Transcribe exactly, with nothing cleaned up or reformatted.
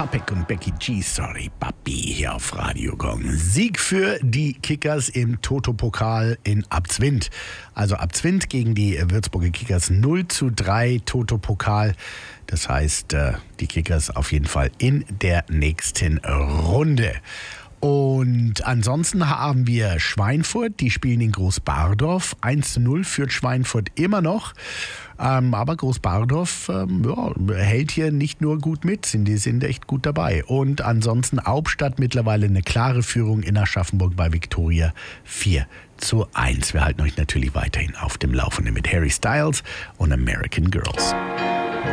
Topic und Becky G, sorry, Papi, hier auf Radio Gong. Sieg für die Kickers im Toto-Pokal in Abzwind. Also Abzwind gegen die Würzburger Kickers null zu drei Toto-Pokal. Das heißt, die Kickers auf jeden Fall in der nächsten Runde. Und ansonsten haben wir Schweinfurt, die spielen in Großbardorf. eins zu null führt Schweinfurt immer noch. Ähm, aber Großbardorf ähm, ja, hält hier nicht nur gut mit, die sind echt gut dabei. Und ansonsten Hauptstadt mittlerweile eine klare Führung in Aschaffenburg bei Viktoria vier zu eins. Wir halten euch natürlich weiterhin auf dem Laufenden mit Harry Styles und American Girls.